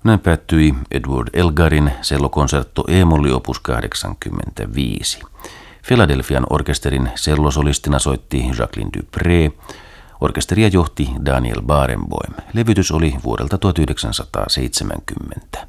Näin päättyi Edward Elgarin cellokonsertto E-molli opus 85. Philadelphian orkesterin cellosolistina soitti Jacqueline Dupré. Orkesteria johti Daniel Barenboim. Levytys oli vuodelta 1970.